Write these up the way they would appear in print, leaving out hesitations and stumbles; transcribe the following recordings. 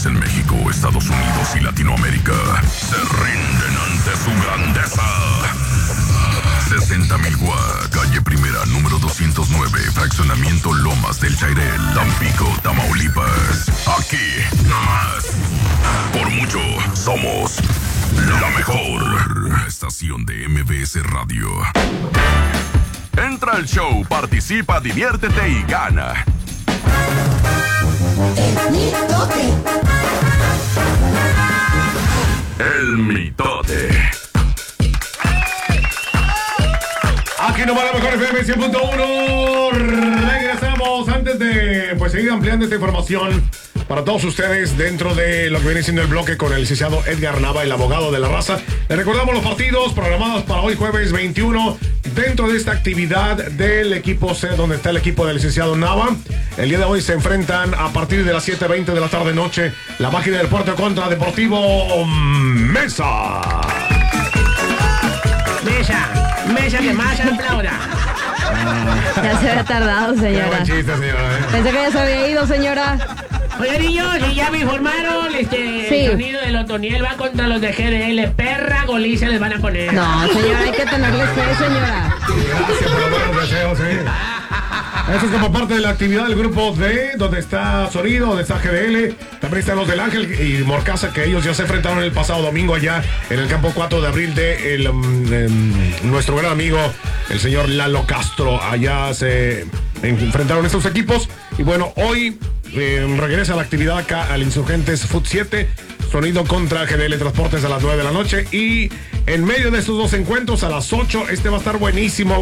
países en México, Estados Unidos y Latinoamérica se rinden ante su grandeza. 60,000 Watts, calle Primera, número 209, fraccionamiento Lomas del Chairel, Tampico, Tamaulipas. Aquí, nomás. Por mucho, somos la mejor estación de MBS Radio. Entra al show, participa, diviértete y gana. El mitote. El mitote. Aquí nomás la mejor FM 100.1. Regresamos antes de seguir ampliando esta información para todos ustedes dentro de lo que viene siendo el bloque con el licenciado Edgar Nava, el abogado de la raza. Les recordamos los partidos programados para hoy jueves 21 dentro de esta actividad del equipo C, donde está el equipo del licenciado Nava. El día de hoy se enfrentan a partir de las 7:20 de la tarde noche la Máquina del Puerto contra Deportivo Mesa. Mesa que más aplauda. Ya se había tardado, señora. Qué buen chiste, señora. Pensé que ya se había ido, señora. Oye, niños, y ya me informaron, Sí. el sonido del Otoniel va contra los de GDL. Perra goliza les van a poner. No, señora, hay que tenerle fe, señora. Gracias por los buenos deseos, Eso es como parte de la actividad del grupo D, donde está Sonido, donde está GDL, también están los del Ángel y Morcaza, que ellos ya se enfrentaron el pasado domingo allá en el campo 4 de abril de nuestro gran amigo, el señor Lalo Castro. Allá se enfrentaron estos equipos y bueno, hoy regresa la actividad acá al Insurgentes Foot 7, Sonido contra GDL Transportes a las 9 de la noche y en medio de estos dos encuentros a las 8, va a estar buenísimo.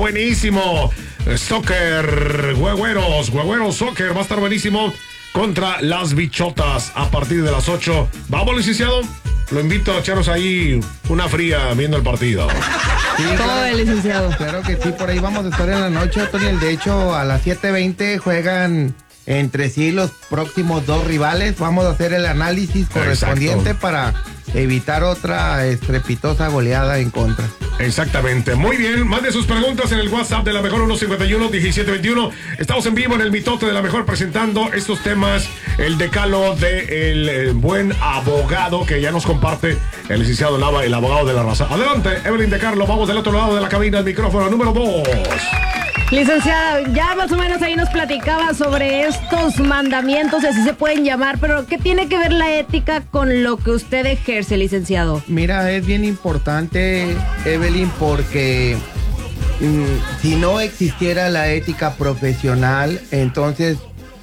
Soccer, Güegüeros Soccer va a estar buenísimo contra las Bichotas a partir de las 8. Vamos, licenciado, lo invito a echarnos ahí una fría viendo el partido. Sí, Todo el licenciado. Claro que sí, por ahí vamos a estar en la noche, Tony. De hecho, a las 7:20 juegan entre sí los próximos dos rivales. Vamos a hacer el análisis correspondiente. Exacto. Para evitar otra estrepitosa goleada en contra. Exactamente, muy bien. Mande sus preguntas en el WhatsApp de la mejor 151-1721. Estamos en vivo en el mitote de la mejor presentando estos temas, el decálogo del buen abogado que ya nos comparte el licenciado Nava, el abogado de la raza. Adelante, Evelyn de Carlo, vamos del otro lado de la cabina, el micrófono número 2. Licenciada, ya más o menos ahí nos platicaba sobre estos mandamientos, así se pueden llamar, pero ¿qué tiene que ver la ética con lo que usted ejerce, licenciado? Mira, es bien importante, Evelyn, porque si no existiera la ética profesional, entonces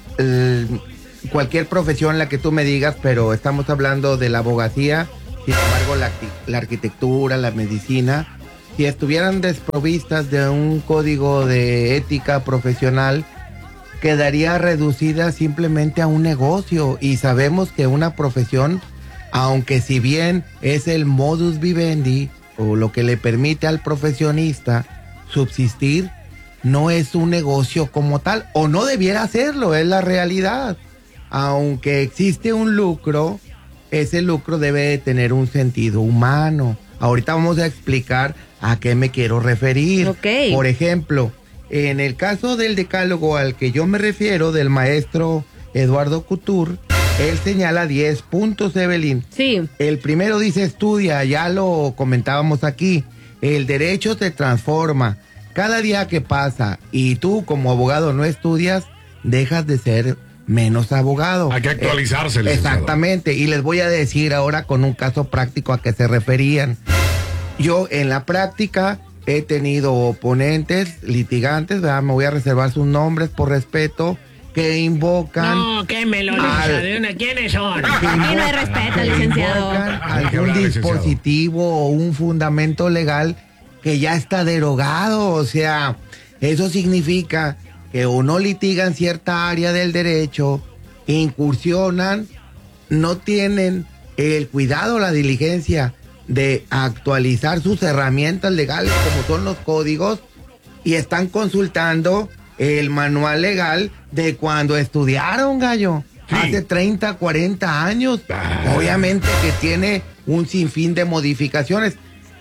cualquier profesión la que tú me digas, pero estamos hablando de la abogacía, sin embargo la arquitectura, la medicina, si estuvieran desprovistas de un código de ética profesional, quedaría reducida simplemente a un negocio. Y sabemos que una profesión, aunque si bien es el modus vivendi o lo que le permite al profesionista subsistir, no es un negocio como tal, o no debiera serlo, es la realidad. Aunque existe un lucro, ese lucro debe de tener un sentido humano. Ahorita vamos a explicar a qué me quiero referir. Okay. Por ejemplo, en el caso del decálogo al que yo me refiero, del maestro Eduardo Couture, él señala 10 puntos, Evelyn. Sí. El primero dice estudia, ya lo comentábamos aquí. El derecho se transforma. Cada día que pasa y tú como abogado no estudias, dejas de ser menos abogado. Hay que actualizarse, licenciado. Exactamente, y les voy a decir ahora con un caso práctico a qué se referían. Yo en la práctica he tenido oponentes, litigantes, ¿verdad? Me voy a reservar sus nombres por respeto, que invocan... No, quémelo, licenciado. ¿Quiénes son? Aquí no hay respeto, licenciado. Algún dispositivo o un fundamento legal que ya está derogado. O sea, eso significa que o no litigan cierta área del derecho, incursionan, no tienen el cuidado, la diligencia de actualizar sus herramientas legales como son los códigos y están consultando el manual legal de cuando estudiaron, gallo. Sí. Hace 30, 40 años. Obviamente que tiene un sinfín de modificaciones.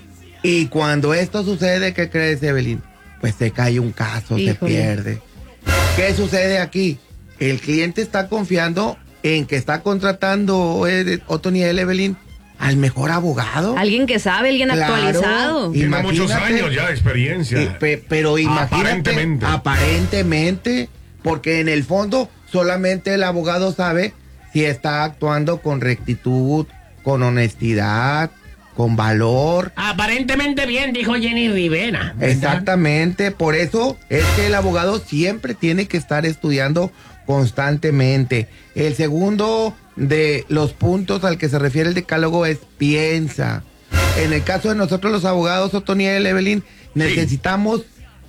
Y cuando esto sucede, ¿qué crees, Evelyn? Pues se cae un caso, se pierde. ¿Qué sucede aquí? El cliente está confiando en que está contratando Otoniel, Evelyn, al mejor abogado. Alguien que sabe, alguien Claro. actualizado. Tiene muchos años ya de experiencia. Pero imagínate, aparentemente, porque en el fondo solamente el abogado sabe si está actuando con rectitud, con honestidad, con valor. Aparentemente bien, dijo Jenny Rivera. ¿verdad? Exactamente, por eso es que el abogado siempre tiene que estar estudiando constantemente. El segundo de los puntos al que se refiere el decálogo es piensa. En el caso de nosotros los abogados, Otoniel, Evelyn, necesitamos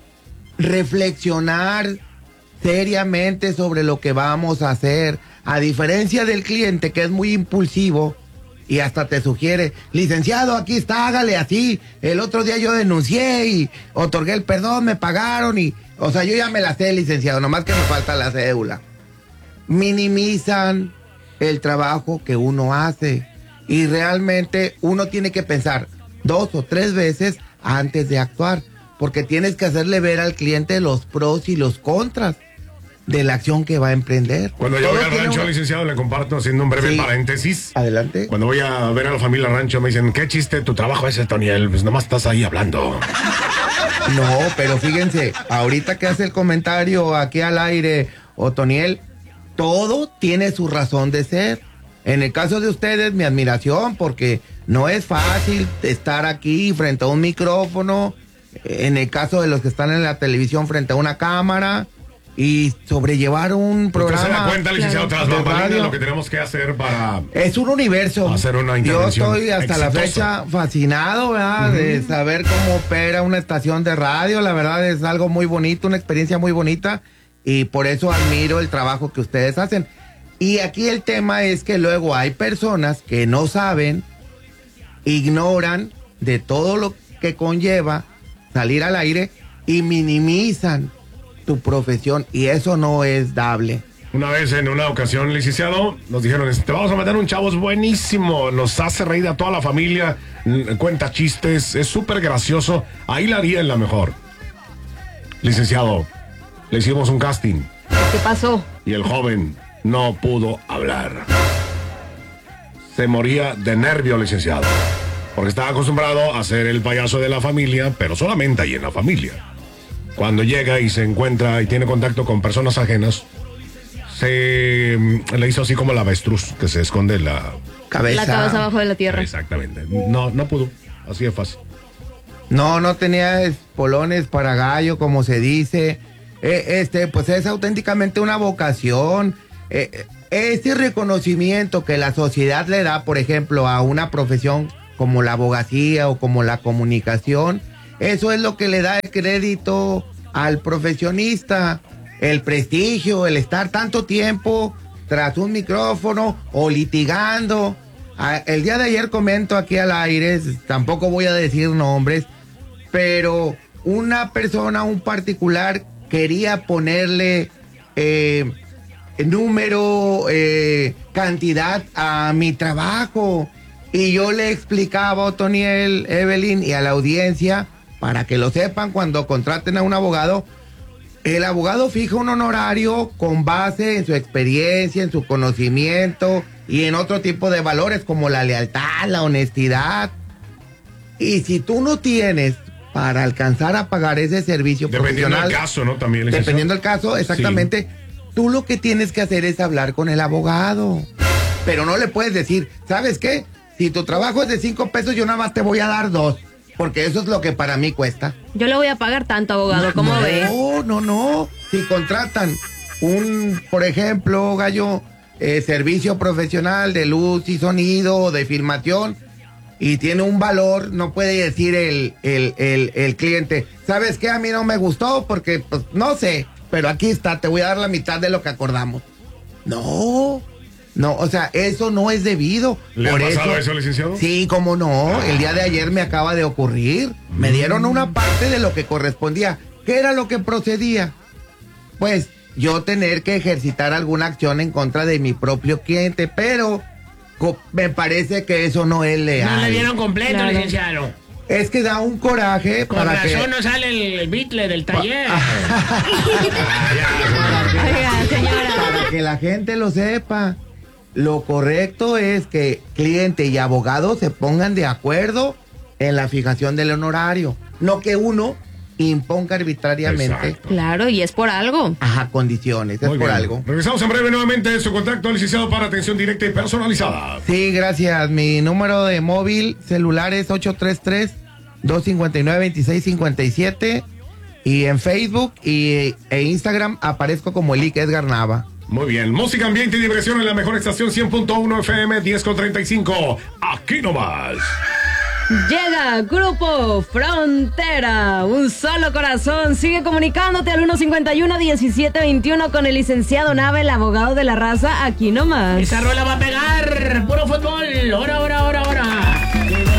reflexionar seriamente sobre lo que vamos a hacer. A diferencia del cliente, que es muy impulsivo y hasta te sugiere, licenciado, aquí está, hágale así. El otro día yo denuncié y otorgué el perdón, me pagaron y, o sea, yo ya me la sé, licenciado, nomás que me falta la cédula. Minimizan el trabajo que uno hace y realmente uno tiene que pensar 2 o 3 veces antes de actuar, porque tienes que hacerle ver al cliente los pros y los contras de la acción que va a emprender. Cuando yo voy al rancho, licenciado, le comparto haciendo un breve paréntesis. Adelante. Cuando voy a ver a la familia rancho, me dicen, ¿qué chiste tu trabajo ese, Toniel? Pues nomás estás ahí hablando. No, pero fíjense, ahorita que hace el comentario aquí al aire, Otoniel, todo tiene su razón de ser. En el caso de ustedes, mi admiración, porque no es fácil estar aquí frente a un micrófono, en el caso de los que están en la televisión frente a una cámara, y sobrellevar un programa. ¿Usted se da cuenta, licenciado, tras de bambalinas, radio? lo que tenemos que hacer para... Es un universo. hacer una Yo intervención estoy hasta la exitosa. fecha fascinado, ¿verdad? De saber cómo opera una estación de radio. La verdad es algo muy bonito, una experiencia muy bonita. Y por eso admiro el trabajo que ustedes hacen. Y aquí el tema es que luego hay personas que no saben, ignoran de todo lo que conlleva salir al aire y minimizan tu profesión, y eso no es dable. Una vez, en una ocasión, licenciado, nos dijeron, te vamos a meter un chavo, es buenísimo, nos hace reír a toda la familia, cuenta chistes, es súper gracioso, ahí la haría en la mejor. Licenciado, le hicimos un casting ¿Qué pasó? y el joven no pudo hablar. Se moría de nervio, licenciado, porque estaba acostumbrado a ser el payaso de la familia, pero solamente ahí en la familia. Cuando llega y se encuentra y tiene contacto con personas ajenas, se le hizo así como la avestruz, que se esconde la Cabeza. La cabeza abajo de la tierra. Exactamente. No pudo. Así de fácil. No tenía espolones para gallo, como se dice. Pues es auténticamente una vocación. Ese reconocimiento que la sociedad le da, por ejemplo, a una profesión como la abogacía o como la comunicación, eso es lo que le da el crédito al profesionista, el prestigio, el estar tanto tiempo tras un micrófono o litigando. El día de ayer comento aquí al aire, tampoco voy a decir nombres, pero una persona, un particular, quería ponerle número, cantidad a mi trabajo. Y yo le explicaba a Otoniel, Evelyn y a la audiencia, para que lo sepan cuando contraten a un abogado, el abogado fija un honorario con base en su experiencia, en su conocimiento y en otro tipo de valores como la lealtad, la honestidad. Y si tú no tienes para alcanzar a pagar ese servicio Dependiendo profesional, del caso, ¿no? También, licenciado. dependiendo del caso, exactamente, tú lo que tienes que hacer es hablar con el abogado. Pero no le puedes decir, ¿sabes qué? Si tu trabajo es de 5 pesos, yo nada más te voy a dar 2. Porque eso es lo que para mí cuesta. Yo le voy a pagar tanto, abogado, ¿cómo ve? No. Si contratan por ejemplo, Gallo, servicio profesional de luz y sonido, de filmación, y tiene un valor, no puede decir el cliente, ¿sabes qué? A mí no me gustó porque, pues, no sé, pero aquí está, te voy a dar la mitad de lo que acordamos. No, o sea, eso no es debido. ¿Le ha pasado eso, licenciado? Sí, cómo no. El día de ayer me acaba de ocurrir. Me dieron una parte de lo que correspondía. ¿Qué era lo que procedía? Pues yo tener que ejercitar alguna acción en contra de mi propio cliente, pero me parece que eso no es leal. No le dieron completo, Claro. licenciado. Es que da un coraje Con para razón que... no sale el bitle del taller. Oiga, señora. Para que la gente lo sepa. Lo correcto es que cliente y abogado se pongan de acuerdo en la fijación del honorario, no que uno imponga arbitrariamente. Exacto. Claro, y es por algo. Ajá, condiciones, Muy es por bien. algo. Regresamos en breve nuevamente su contacto, licenciado, para atención directa y personalizada. Sí, gracias. Mi número de móvil celular es 833-259-2657 y en Facebook e Instagram aparezco como el Edgar Nava. Muy bien, música, ambiente y diversión en la mejor estación 100.1 FM 10:35. Aquí nomás. Llega Grupo Frontera, un solo corazón. Sigue comunicándote al 151-1721 con el licenciado Nava, el abogado de la raza, aquí nomás. Esa rola va a pegar. Puro fútbol. Ahora.